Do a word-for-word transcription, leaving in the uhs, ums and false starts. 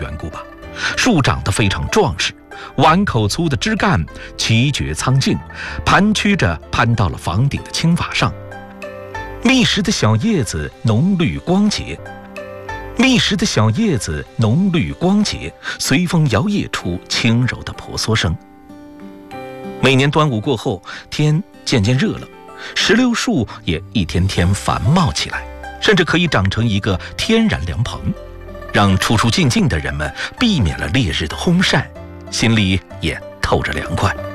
缘故吧，树长得非常壮实，碗口粗的枝干奇绝苍劲，盘曲着攀到了房顶的青瓦上。密实的小叶子浓绿光洁，密实的小叶子浓绿光洁，随风摇曳出轻柔的婆娑声。每年端午过后，天渐渐热了，石榴树也一天天繁茂起来，甚至可以长成一个天然凉棚，让出出进进的人们避免了烈日的烘晒，心里也透着凉快。